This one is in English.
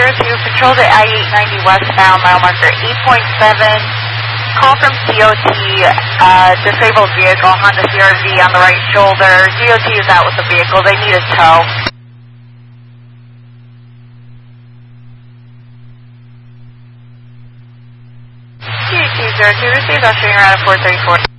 Patrol the I-890 westbound, mile marker 8.7. Call from DOT, disabled vehicle, Honda CRV on the right shoulder. DOT is out with the vehicle. They need a tow. DOT 02, received, ushering around at 434.